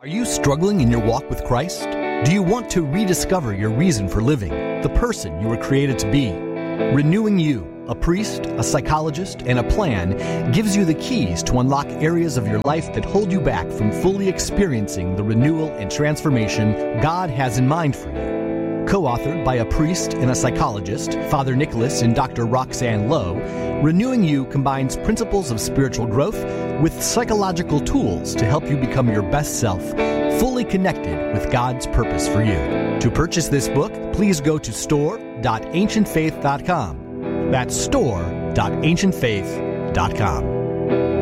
Are you struggling in your walk with Christ? Do you want to rediscover your reason for living, the person you were created to be? Renewing You, a priest, a psychologist, and a plan gives you the keys to unlock areas of your life that hold you back from fully experiencing the renewal and transformation God has in mind for you. Co-authored by a priest and a psychologist, Father Nicholas and Dr. Roxanne Lowe, Renewing You combines principles of spiritual growth with psychological tools to help you become your best self, fully connected with God's purpose for you. To purchase this book, please go to store.ancientfaith.com. That's store.ancientfaith.com.